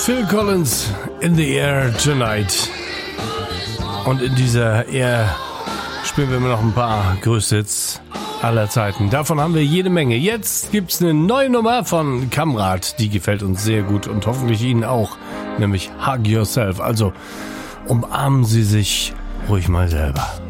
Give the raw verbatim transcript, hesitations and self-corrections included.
Phil Collins, In the Air Tonight. Und in dieser Air spielen wir immer noch ein paar größte Hits aller Zeiten. Davon haben wir jede Menge. Jetzt gibt's eine neue Nummer von Kamrat. Die gefällt uns sehr gut und hoffentlich Ihnen auch. Nämlich Hug Yourself. Also umarmen Sie sich ruhig mal selber.